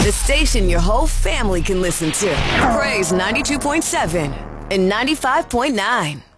The station your whole family can listen to. Praise 92.7 and 95.9.